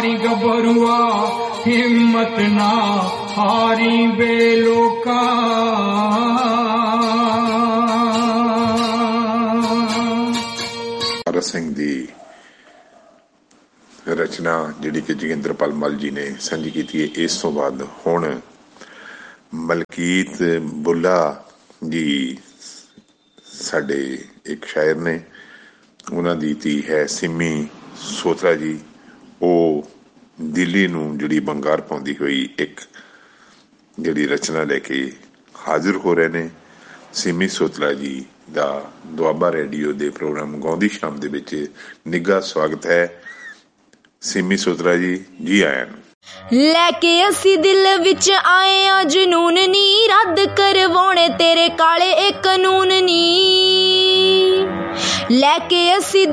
हारी गबरुआ हिम्मत ना हारी बेलोका। ਸਿੰਘ ਦੀ ਰਚਨਾ ਜਿਹੜੀ ਕਿ ਜੋਗਿੰਦਰਪਾਲ ਮੱਲ ਜੀ ਨੇ ਸਾਂਝੀ ਕੀਤੀ ਹੈ। ਇਸ ਤੋਂ ਬਾਅਦ ਹੁਣ ਮਲਕੀਤ ਬੁੱਲਾ ਜੀ ਸਾਡੇ ਇੱਕ ਸ਼ਾਇਰ ਨੇ, ਉਹਨਾਂ ਦੀ ਧੀ ਹੈ ਸਿੰਮੀ ਸੋਤਰਾ ਜੀ। ਉਹ ਦਿੱਲੀ ਨੂੰ ਜਿਹੜੀ ਬੰਗਾਰ ਪਾਉਂਦੀ ਹੋਈ ਇੱਕ ਜਿਹੜੀ ਰਚਨਾ ਲੈ ਕੇ ਹਾਜ਼ਰ ਹੋ ਰਹੇ ਨੇ। ਸਿੰਮੀ ਸੋਤਰਾ ਜੀ ਦਾ ਦੁਆਬਾ ਰੇਡੀਓ ਦੇ ਪ੍ਰੋਗਰਾਮ ਗਾਉਂਦੀ ਸ਼ਾਮ ਦੇ ਵਿੱਚ ਨਿੱਘਾ ਸਵਾਗਤ ਹੈ। ਸਿੰਮੀ ਸੋਤਰਾ ਜੀ, ਜੀ ਆਇਆਂ ਨੂੰ। ਲੈ ਕੇ ਅਸੀਂ ਦਿਲ ਵਿੱਚ ਆਏ ਆ ਜਨੂਨ ਨੀ, ਰੱਦ ਕਰਵਾਉਣੇ ਤੇਰੇ ਕਾਲੇ ਇਹ ਕਾਨੂੰਨ ਨੀ। ਲੈ ਕੇ ਅਸੀਂ